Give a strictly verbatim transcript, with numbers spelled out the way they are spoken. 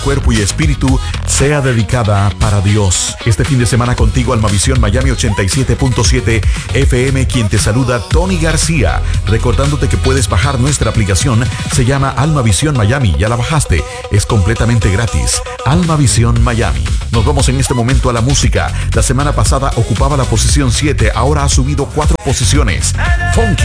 cuerpo y espíritu sea dedicada para Dios. Este fin de semana contigo, Almavisión Miami ochenta y siete punto siete F M, quien te saluda, Tony García, recordándote que puedes bajar nuestra aplicación, se llama Almavisión Miami, ya la bajaste, es completamente gratis. Almavisión Miami. Nos vamos en este momento a la música. La semana pasada ocupaba la posición siete, ahora ha subido cuatro posiciones. Funky